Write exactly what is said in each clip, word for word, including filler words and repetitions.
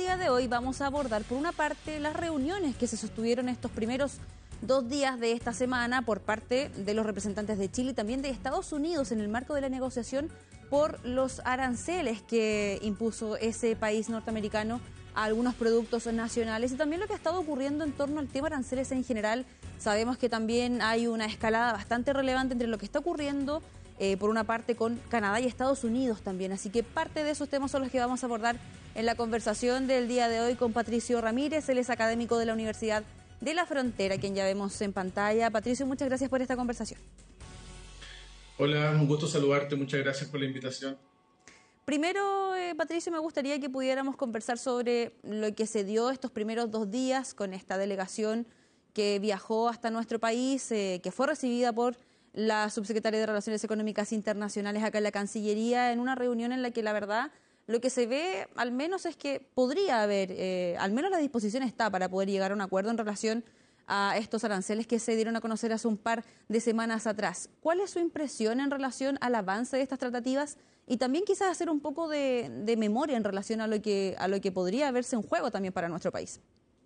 día de hoy vamos a abordar, por una parte, las reuniones que se sostuvieron estos primeros dos días de esta semana por parte de los representantes de Chile y también de Estados Unidos en el marco de la negociación por los aranceles que impuso ese país norteamericano a algunos productos nacionales, y también lo que ha estado ocurriendo en torno al tema aranceles en general. Sabemos que también hay una escalada bastante relevante entre lo que está ocurriendo eh, por una parte con Canadá y Estados Unidos también, así que parte de esos temas son los que vamos a abordar en la conversación del día de hoy con Patricio Ramírez. Él es académico de la Universidad de la Frontera, quien ya vemos en pantalla. Patricio, muchas gracias por esta conversación. Hola, un gusto saludarte, muchas gracias por la invitación. Primero, eh, Patricio, me gustaría que pudiéramos conversar sobre lo que se dio estos primeros dos días con esta delegación que viajó hasta nuestro país, eh, que fue recibida por la subsecretaria de Relaciones Económicas Internacionales acá en la Cancillería, en una reunión en la que la verdad lo que se ve al menos es que podría haber, eh, al menos la disposición está para poder llegar a un acuerdo en relación a estos aranceles que se dieron a conocer hace un par de semanas atrás. ¿Cuál es su impresión en relación al avance de estas tratativas? Y también quizás hacer un poco de, de memoria en relación a lo que a lo que podría verse en juego también para nuestro país.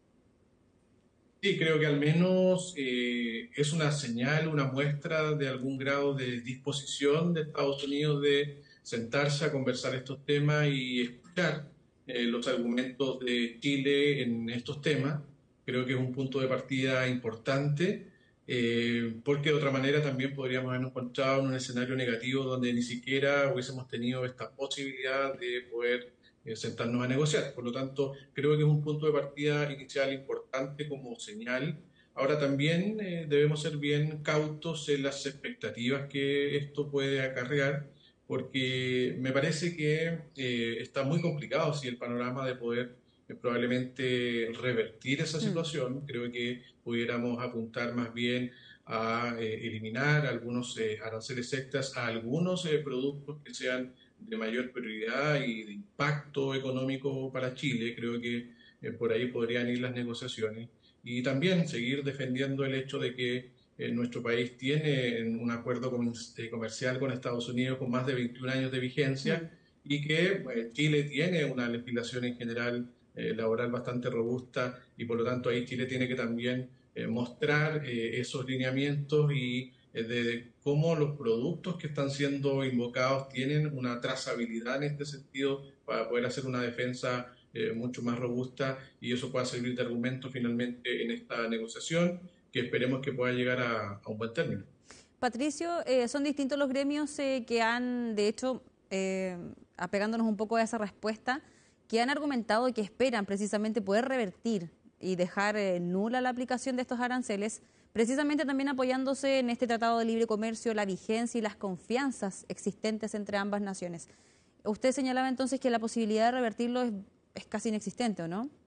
Sí, creo que al menos eh, es una señal, una muestra de algún grado de disposición de Estados Unidos de sentarse a conversar estos temas y escuchar eh, los argumentos de Chile en estos temas. Creo que es un punto de partida importante, eh, porque de otra manera también podríamos habernos encontrado en un escenario negativo donde ni siquiera hubiésemos tenido esta posibilidad de poder eh, sentarnos a negociar. Por lo tanto, creo que es un punto de partida inicial importante como señal. Ahora también eh, debemos ser bien cautos en las expectativas que esto puede acarrear, porque me parece que eh, está muy complicado si el panorama de poder eh, probablemente revertir esa situación. Creo que pudiéramos apuntar más bien a eh, eliminar algunos eh, aranceles extras a algunos eh, productos que sean de mayor prioridad y de impacto económico para Chile. Creo que eh, por ahí podrían ir las negociaciones. Y también seguir defendiendo el hecho de que eh, nuestro país tiene un acuerdo com eh, comercial con Estados Unidos con más de veintiún años de vigencia y que eh, Chile tiene una legislación en general eh, laboral bastante robusta, y por lo tanto ahí Chile tiene que también eh, mostrar eh, esos lineamientos y eh, de, de cómo los productos que están siendo invocados tienen una trazabilidad en este sentido para poder hacer una defensa eh, mucho más robusta, y eso pueda servir de argumento finalmente en esta negociación que esperemos que pueda llegar a, a un buen término. Patricio, eh, son distintos los gremios eh, que han, de hecho, eh, apegándonos un poco a esa respuesta, que han argumentado que esperan precisamente poder revertir y dejar eh, nula la aplicación de estos aranceles, precisamente también apoyándose en este Tratado de Libre Comercio, la vigencia y las confianzas existentes entre ambas naciones. Usted señalaba entonces que la posibilidad de revertirlo es, es casi inexistente, ¿o no?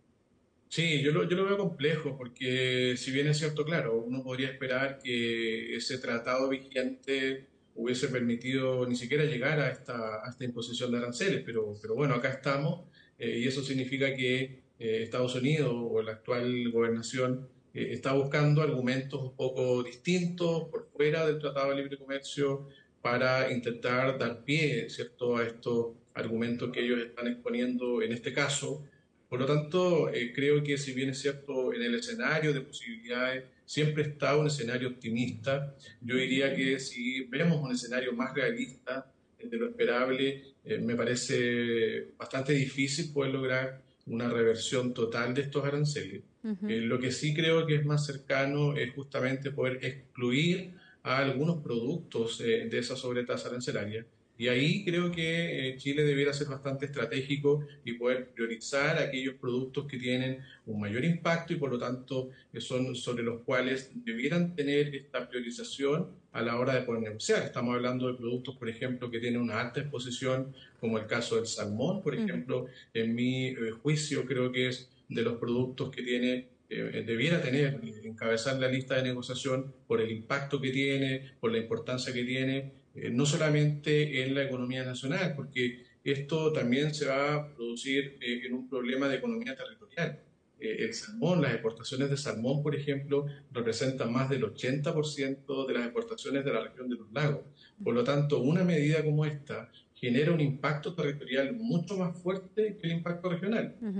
Sí, yo lo, yo lo veo complejo porque si bien es cierto, claro, uno podría esperar que ese tratado vigente hubiese permitido ni siquiera llegar a esta, a esta imposición de aranceles, pero, pero bueno, acá estamos eh, y eso significa que eh, Estados Unidos o la actual gobernación eh, está buscando argumentos un poco distintos por fuera del Tratado de Libre Comercio para intentar dar pie, ¿cierto?, a estos argumentos que ellos están exponiendo en este caso. Por lo tanto, eh, creo que si bien es cierto, en el escenario de posibilidades siempre está un escenario optimista, yo diría que si vemos un escenario más realista eh, de lo esperable, eh, me parece bastante difícil poder lograr una reversión total de estos aranceles. Uh-huh. Eh, lo que sí creo que es más cercano es justamente poder excluir a algunos productos eh, de esa sobretasa arancelaria. Y ahí creo que eh, Chile debiera ser bastante estratégico y poder priorizar aquellos productos que tienen un mayor impacto y por lo tanto eh, son sobre los cuales debieran tener esta priorización a la hora de poder negociar. Estamos hablando de productos, por ejemplo, que tienen una alta exposición, como el caso del salmón, por ejemplo. En mi eh, juicio creo que es de los productos que tiene eh, debiera tener, encabezar la lista de negociación por el impacto que tiene, por la importancia que tiene, eh, no solamente en la economía nacional, porque esto también se va a producir eh, en un problema de economía territorial. Eh, el salmón, las exportaciones de salmón, por ejemplo, representan más del ochenta por ciento de las exportaciones de la región de los lagos. Por lo tanto, una medida como esta genera un impacto territorial mucho más fuerte que el impacto regional. Uh-huh.